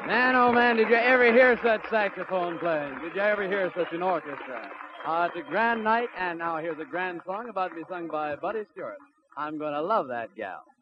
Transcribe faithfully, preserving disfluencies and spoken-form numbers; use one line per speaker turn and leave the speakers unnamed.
Man, oh man, did you ever hear such saxophone playing? Did you ever hear such an orchestra? Uh, it's a grand night, and now here's a grand song about to be sung by Buddy Stewart. I'm gonna love that gal.